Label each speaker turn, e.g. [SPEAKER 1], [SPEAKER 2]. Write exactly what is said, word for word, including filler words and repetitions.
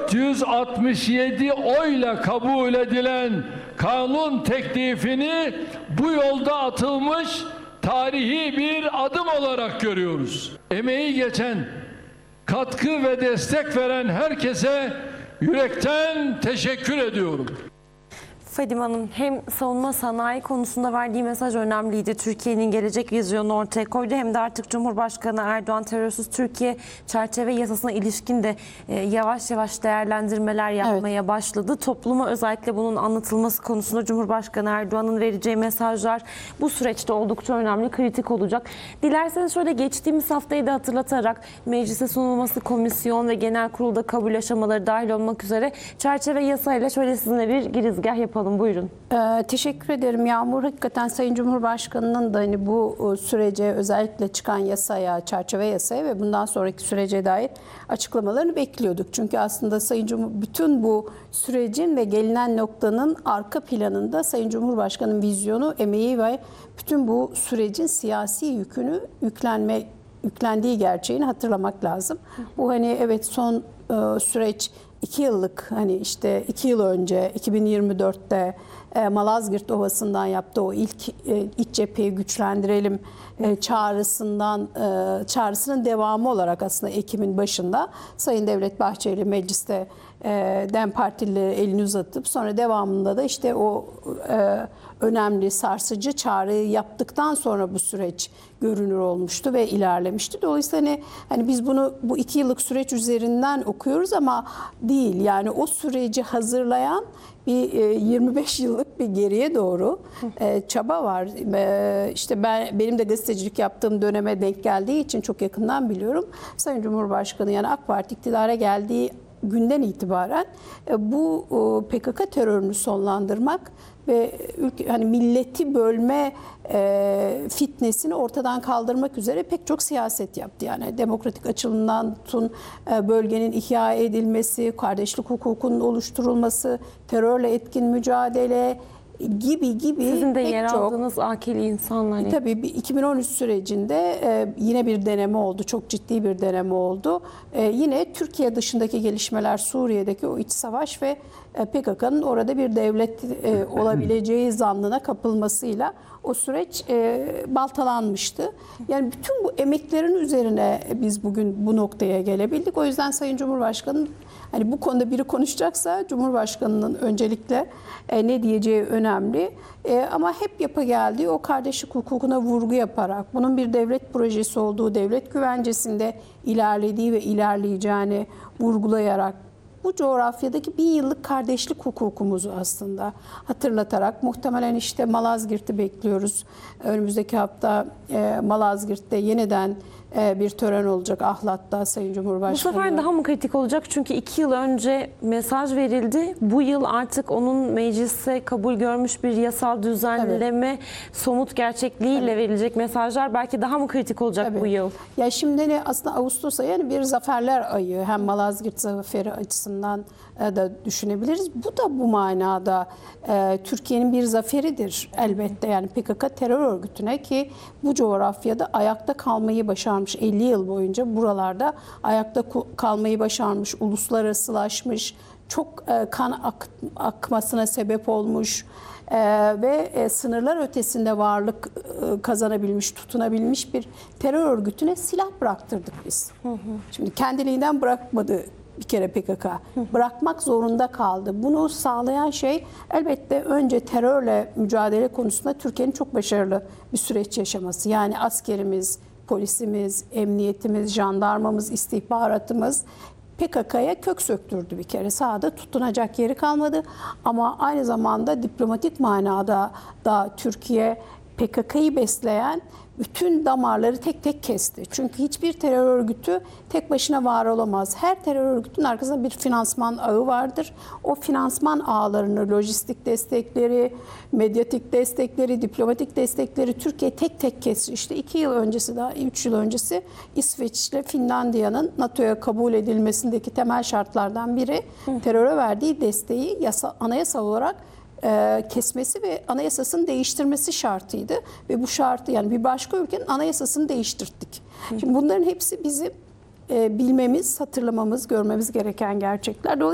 [SPEAKER 1] dört yüz altmış yedi oyla kabul edilen kanun teklifini bu yolda atılmış tarihi bir adım olarak görüyoruz. Emeği geçen, katkı ve destek veren herkese yürekten teşekkür ediyorum.
[SPEAKER 2] Fadime Hanım, hem savunma sanayi konusunda verdiği mesaj önemliydi. Türkiye'nin gelecek vizyonunu ortaya koydu. Hem de artık Cumhurbaşkanı Erdoğan terörsüz Türkiye çerçeve yasasına ilişkin de e, yavaş yavaş değerlendirmeler yapmaya evet. başladı. Topluma özellikle bunun anlatılması konusunda Cumhurbaşkanı Erdoğan'ın vereceği mesajlar bu süreçte oldukça önemli, kritik olacak. Dilerseniz şöyle geçtiğimiz haftayı da hatırlatarak meclise sunulması, komisyon ve genel kurulda kabul aşamaları dahil olmak üzere çerçeve yasayla şöyle sizinle bir girizgah yapalım. Buyurun.
[SPEAKER 3] Ee, teşekkür ederim Yağmur. Hakikaten Sayın Cumhurbaşkanı'nın da hani bu sürece, özellikle çıkan yasaya, çerçeve yasaya ve bundan sonraki sürece dair açıklamalarını bekliyorduk. Çünkü aslında Sayın Cumhur, bütün bu sürecin ve gelinen noktanın arka planında Sayın Cumhurbaşkanı'nın vizyonu, emeği ve bütün bu sürecin siyasi yükünü yüklenme yüklendiği gerçeğini hatırlamak lazım. Bu hani evet son e, süreç iki yıllık, hani işte iki yıl önce iki bin yirmi dörtte e, Malazgirt Ovası'ndan yaptığı o ilk e, iç cepheyi güçlendirelim e, çağrısından e, çağrısının devamı olarak aslında Ekim'in başında Sayın Devlet Bahçeli mecliste e, DEM Partilileri elini uzatıp sonra devamında da işte o e, önemli sarsıcı çağrıyı yaptıktan sonra bu süreç görünür olmuştu ve ilerlemişti. Dolayısıyla hani, hani biz bunu bu iki yıllık süreç üzerinden okuyoruz ama değil. Yani o süreci hazırlayan bir yirmi beş yıllık bir geriye doğru çaba var. İşte ben benim de gazetecilik yaptığım döneme denk geldiği için çok yakından biliyorum. Sayın Cumhurbaşkanı yani AK Parti iktidara geldiği günden itibaren bu P K K terörünü sonlandırmak ve ülke, hani milleti bölme e, fitnesini ortadan kaldırmak üzere pek çok siyaset yaptı. Yani demokratik açılımdan tutun e, bölgenin ihya edilmesi, kardeşlik hukukunun oluşturulması, terörle etkin mücadele gibi gibi
[SPEAKER 2] sizin de
[SPEAKER 3] pek
[SPEAKER 2] yer
[SPEAKER 3] çok,
[SPEAKER 2] aldığınız akil insanlar.
[SPEAKER 3] E, tabii iki bin on üç sürecinde e, yine bir deneme oldu. Çok ciddi bir deneme oldu. E, yine Türkiye dışındaki gelişmeler, Suriye'deki o iç savaş ve e, P K K'nın orada bir devlet e, olabileceği zannına kapılmasıyla o süreç e, baltalanmıştı. Yani bütün bu emeklerin üzerine biz bugün bu noktaya gelebildik. O yüzden Sayın Cumhurbaşkanı hani bu konuda biri konuşacaksa Cumhurbaşkanı'nın öncelikle e, ne diyeceği önemli. E, ama hep yapı geldiği o kardeşlik hukukuna vurgu yaparak, bunun bir devlet projesi olduğu, devlet güvencesinde ilerlediği ve ilerleyeceğini vurgulayarak, bu coğrafyadaki bin yıllık kardeşlik hukukumuzu aslında hatırlatarak, muhtemelen işte Malazgirt'i bekliyoruz. Önümüzdeki hafta e, Malazgirt'te yeniden e, bir tören olacak Ahlat'ta Sayın Cumhurbaşkanı.
[SPEAKER 2] Bu sefer daha mı kritik olacak? Çünkü iki yıl önce mesaj verildi. Bu yıl artık onun meclise kabul görmüş bir yasal düzenleme, evet. somut gerçekliğiyle evet. verilecek mesajlar belki daha mı kritik olacak Tabii. bu yıl? Ya
[SPEAKER 3] şimdi ne aslında Ağustos ayı yani bir zaferler ayı, hem Malazgirt zaferi açısından da düşünebiliriz. Bu da bu manada e, Türkiye'nin bir zaferidir elbette. Yani P K K terör örgütüne ki bu coğrafyada ayakta kalmayı başarmış, elli yıl boyunca buralarda ayakta kalmayı başarmış, uluslararasılaşmış, çok e, kan ak akmasına sebep olmuş e, ve e, sınırlar ötesinde varlık e, kazanabilmiş, tutunabilmiş bir terör örgütüne silah bıraktırdık biz. Hı hı. Şimdi kendiliğinden bırakmadı bir kere P K K. Bırakmak zorunda kaldı. Bunu sağlayan şey elbette önce terörle mücadele konusunda Türkiye'nin çok başarılı bir süreç yaşaması. Yani askerimiz, polisimiz, emniyetimiz, jandarmamız, istihbaratımız P K K'ya kök söktürdü bir kere. Sahada tutunacak yeri kalmadı. Ama aynı zamanda diplomatik manada da Türkiye P K K'yı besleyen bütün damarları tek tek kesti. Çünkü hiçbir terör örgütü tek başına var olamaz. Her terör örgütünün arkasında bir finansman ağı vardır. O finansman ağlarını, lojistik destekleri, medyatik destekleri, diplomatik destekleri Türkiye tek tek kesti. İşte iki yıl öncesi, daha üç yıl öncesi İsveç ile Finlandiya'nın NATO'ya kabul edilmesindeki temel şartlardan biri teröre verdiği desteği yasa, anayasal olarak kesmesi ve anayasasını değiştirmesi şartıydı. Ve bu şartı, yani bir başka ülkenin anayasasını değiştirdik. Şimdi bunların hepsi bizim bilmemiz, hatırlamamız, görmemiz gereken gerçekler.